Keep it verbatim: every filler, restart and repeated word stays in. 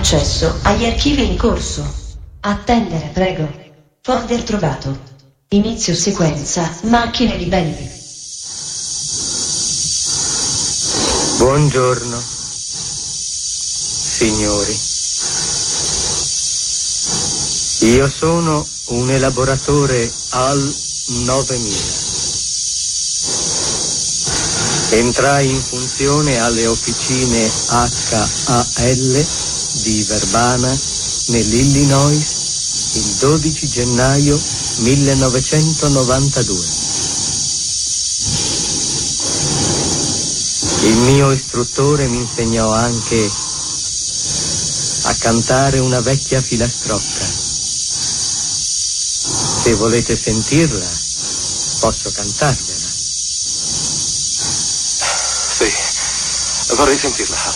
Accesso agli archivi in corso. Attendere, prego. Folder trovato. Inizio sequenza, macchine ribelli. Buongiorno, signori. Io sono un elaboratore A L novemila. Entrai in funzione alle officine H A L di Verbana, nell'Illinois, il dodici gennaio millenovecentonovantadue. Il mio istruttore mi insegnò anche a cantare una vecchia filastrocca. Se volete sentirla, posso cantarvela. Sì, vorrei sentirla.